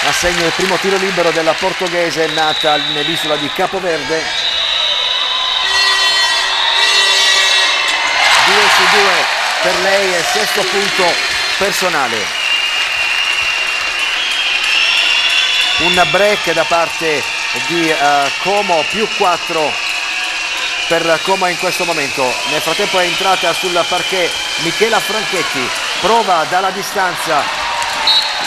assegna il primo tiro libero della Portoghese nata nell'isola di Capoverde. 2 su 2 per lei e sesto punto personale. Un break da parte di Como, più 4 per Como in questo momento. Nel frattempo è entrata sul parquet Michela Franchetti, prova dalla distanza